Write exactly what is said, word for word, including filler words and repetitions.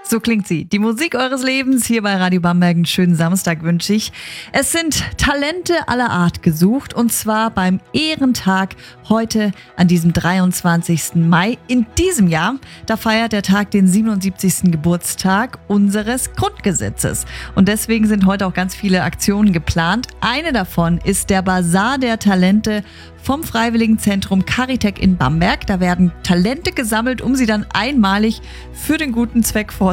So klingt sie. Die Musik eures Lebens hier bei Radio Bamberg. Einen schönen Samstag wünsche ich. Es sind Talente aller Art gesucht und zwar beim Ehrentag heute an diesem dreiundzwanzigsten Mai. In diesem Jahr, da feiert der Tag den siebenundsiebzigsten Geburtstag unseres Grundgesetzes. Und deswegen sind heute auch ganz viele Aktionen geplant. Eine davon ist der Basar der Talente vom Freiwilligenzentrum Caritec in Bamberg. Da werden Talente gesammelt, um sie dann einmalig für den guten Zweck vorzunehmen.